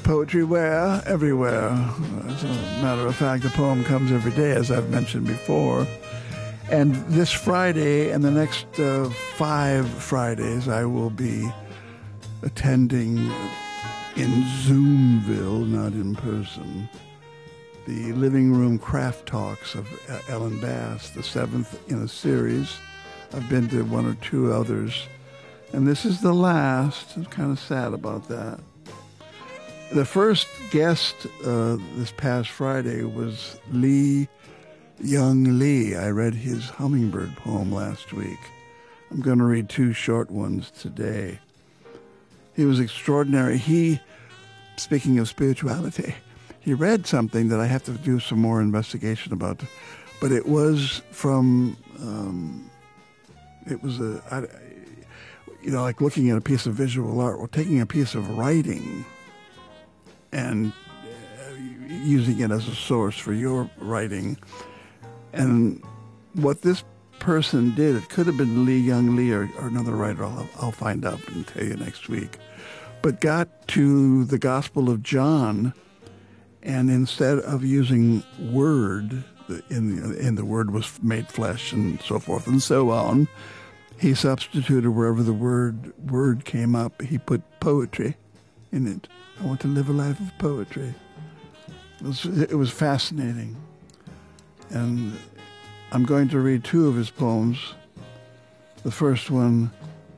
Poetry where? Everywhere. As a matter of fact, the poem comes every day, as I've mentioned before. And this Friday and the next 5 Fridays, I will be attending in Zoomville, not in person, the Living Room Craft Talks of Ellen Bass, the 7th in a series. I've been to 1 or 2 others, and this is the last. I'm kind of sad about that. The first guest this past Friday was Young Lee. I read his Hummingbird poem last week. I'm going to read 2 short ones today. He was extraordinary. Speaking of spirituality, he read something that I have to do some more investigation about, but it was from, like looking at a piece of visual art or taking a piece of writing and using it as a source for your writing. And what this person did, it could have been Young Lee or another writer, I'll find out and tell you next week, but got to the Gospel of John, and instead of using word, in the word was made flesh and so forth and so on, he substituted wherever the word came up, he put poetry in it. I want to live a life of poetry. It was fascinating. And I'm going to read 2 of his poems. The first one,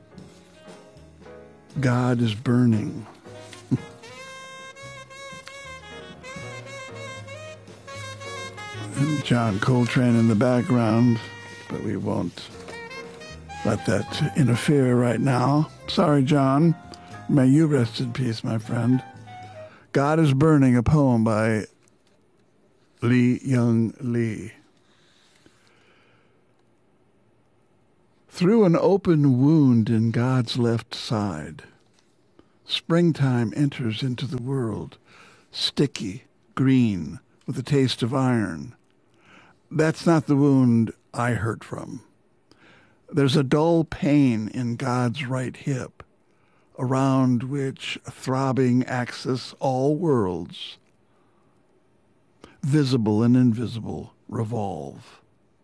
God is Burning. And John Coltrane in the background, but we won't let that interfere right now. Sorry, John. May you rest in peace, my friend. God is Burning, a poem by Young Lee. Through an open wound in God's left side, springtime enters into the world, sticky, green, with a taste of iron. That's not the wound I hurt from. There's a dull pain in God's right hip, around which a throbbing axis all worlds, visible and invisible, revolve.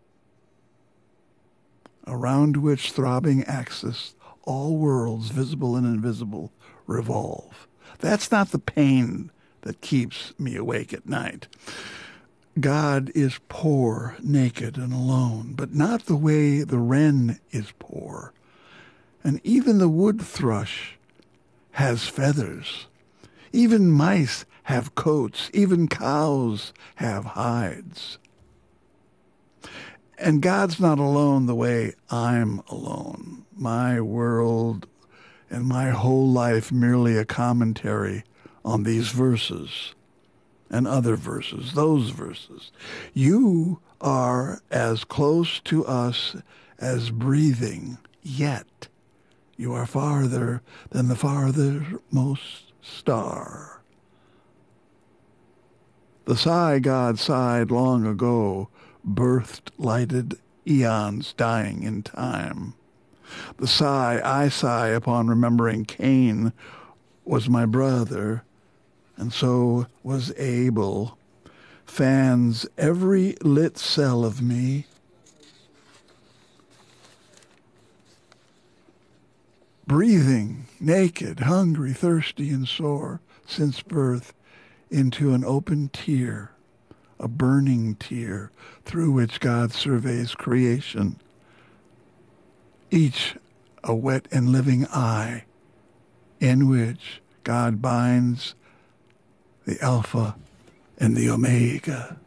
Around which throbbing axis all worlds, visible and invisible, revolve. That's not the pain that keeps me awake at night. God is poor, naked, and alone, but not the way the wren is poor. And even the wood thrush has feathers. Even mice have coats. Even cows have hides. And God's not alone the way I'm alone. My world and my whole life merely a commentary on these verses and other verses, those verses. You are as close to us as breathing, yet you are farther than the farthermost star. The sigh God sighed long ago birthed lighted eons dying in time. The sigh I sigh upon remembering Cain was my brother, and so was Abel, fans every lit cell of me. Breathing, naked, hungry, thirsty, and sore, since birth, into an open tear, a burning tear, through which God surveys creation, each a wet and living eye, in which God binds the Alpha and the Omega.